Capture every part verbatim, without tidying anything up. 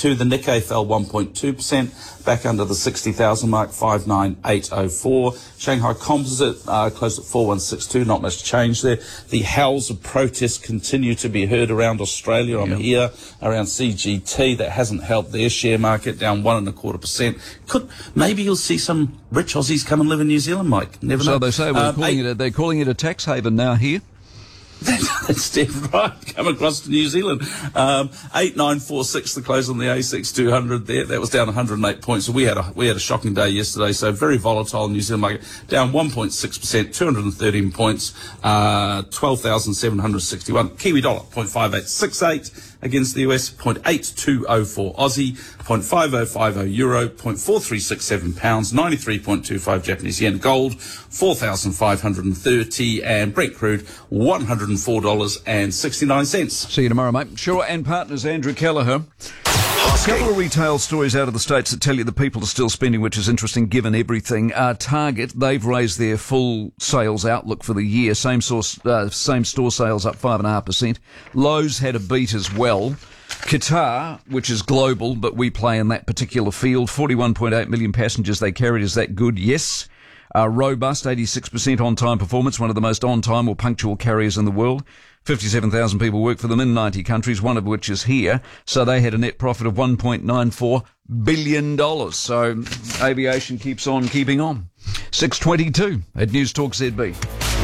sixty-two. The Nikkei fell one point two percent, back under the sixty thousand mark, five nine eight oh four. Shanghai Composite uh, closed at four one six two, not much change there. The howls of protest continue to be heard around Australia. I'm yep. here around C G T. That hasn't helped their share market, down one and a quarter percent. Could maybe you'll see some rich Aussies come and live in New Zealand, Mike. Never know. So they say we're um, calling eight, it a, they're calling it a tax haven now here. That's dead right. Come across to New Zealand. Um, eight nine four six, the close on the A S X two hundred there. That was down one hundred eight points. So we had a we had a shocking day yesterday. So very volatile New Zealand market, down one point six percent, two hundred thirteen points, uh, twelve thousand seven hundred sixty-one. Kiwi dollar, zero point five eight six eight against the U S, zero point eight two oh four Aussie, zero point five oh five oh Euro, zero point four three six seven pounds, ninety-three point two five Japanese yen. Gold, four thousand five hundred thirty, and Brent crude, one hundred four dollars and sixty-nine cents. See you tomorrow, mate. Shaw and Partners, Andrew Kelleher. A couple of retail stories out of the States that tell you the people are still spending, which is interesting given everything. Uh, Target, they've raised their full sales outlook for the year. Same source, uh, same store sales up five point five percent. Lowe's had a beat as well. Qatar, which is global, but we play in that particular field, forty-one point eight million passengers they carried. Is that good? Yes. Uh, robust, eighty-six percent on-time performance, one of the most on-time or punctual carriers in the world. fifty-seven thousand people work for them in ninety countries, one of which is here. So they had a net profit of one point nine four billion dollars. So aviation keeps on keeping on. six twenty-two at News Talk Z B.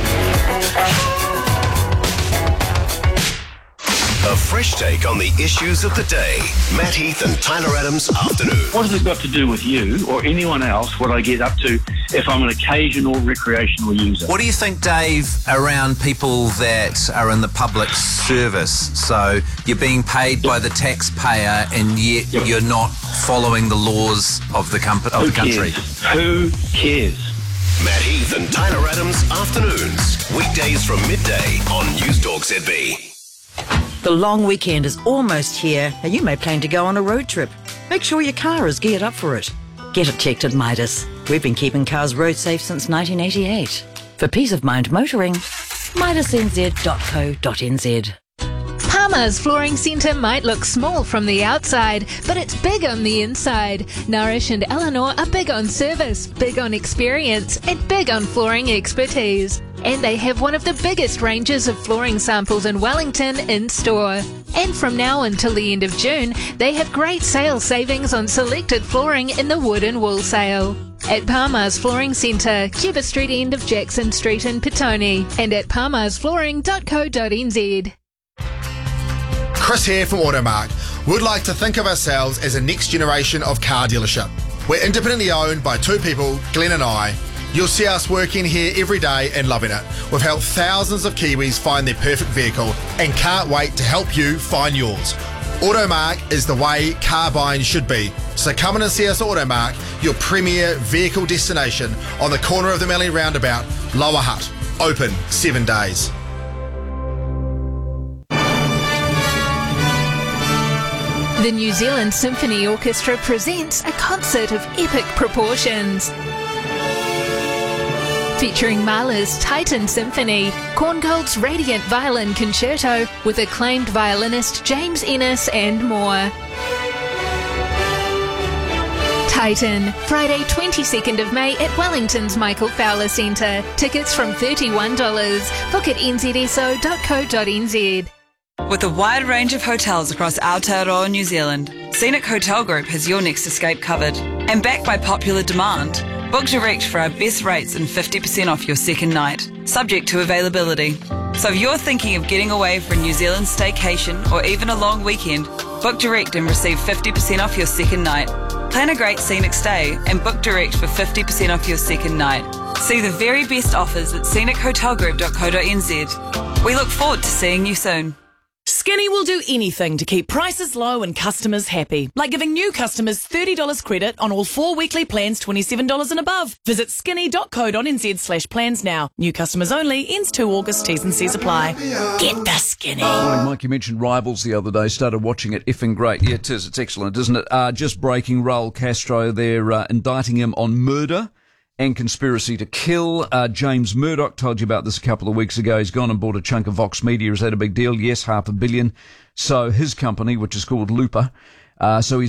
A fresh take on the issues of the day. Matt Heath and Tyler Adams afternoon. What has it got to do with you or anyone else, what I get up to if I'm an occasional recreational user? What do you think, Dave, around people that are in the public service? So you're being paid by the taxpayer and yet Yep. you're not following the laws of the, com- of Who the country. cares? Who cares? Matt Heath and Tyler Adams afternoons. Weekdays from midday on News Talk Z B. The long weekend is almost here, and you may plan to go on a road trip. Make sure your car is geared up for it. Get it checked at Midas. We've been keeping cars road safe since nineteen eighty-eight. For peace of mind motoring, midas n z dot co dot n z. Palmer's Flooring Centre might look small from the outside, but it's big on the inside. Nourish and Eleanor are big on service, big on experience, and big on flooring expertise. And they have one of the biggest ranges of flooring samples in Wellington in store. And from now until the end of June, they have great sale savings on selected flooring in the wood and wool sale. At Palmer's Flooring Centre, Cuba Street end of Jackson Street in Petone, and at palmers flooring dot co dot n z. Chris here from Automark. We'd like to think of ourselves as a next generation of car dealership. We're independently owned by two people, Glenn and I. You'll see us working here every day and loving it. We've helped thousands of Kiwis find their perfect vehicle and can't wait to help you find yours. Automark is the way car buying should be. So come in and see us at Automark, your premier vehicle destination on the corner of the Mallee Roundabout, Lower Hutt. Open seven days. The New Zealand Symphony Orchestra presents a concert of epic proportions. Featuring Mahler's Titan Symphony, Korngold's Radiant Violin Concerto with acclaimed violinist James Ennis and more. Titan, Friday twenty-second of May at Wellington's Michael Fowler Centre. Tickets from thirty-one dollars. Book at n z s o dot co dot n z. With a wide range of hotels across Aotearoa, New Zealand, Scenic Hotel Group has your next escape covered. And backed by popular demand, book direct for our best rates and fifty percent off your second night, subject to availability. So if you're thinking of getting away for a New Zealand staycation or even a long weekend, book direct and receive fifty percent off your second night. Plan a great scenic stay and book direct for fifty percent off your second night. See the very best offers at scenic hotel group dot co dot n z. We look forward to seeing you soon. Skinny will do anything to keep prices low and customers happy, like giving new customers thirty dollars credit on all four weekly plans twenty-seven dollars and above. Visit skinny dot co dot n z slash plans now. New customers only, ends two August, T's and C's apply. Get the Skinny. Morning, Mike. You mentioned Rivals the other day. Started watching it. Effing great. Yeah, it is. It's excellent, isn't it? Uh, just breaking, Raul Castro. They're uh, indicting him on murder and conspiracy to kill. Uh, James Murdoch, told you about this a couple of weeks ago. He's gone and bought a chunk of Vox Media. Is that a big deal? Yes, half a billion. So his company, which is called Looper, uh, so he's